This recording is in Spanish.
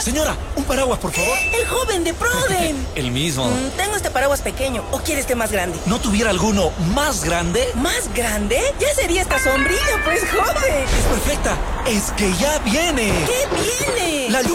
Señora, un paraguas, por favor. ¡El joven de Proden! El mismo. Tengo este paraguas pequeño. ¿O quiere este más grande? ¿No tuviera alguno más grande? ¿Más grande? Ya sería esta sombrilla, pues, joven. Es perfecta. Es que ya viene. ¿Qué viene? La lluvia.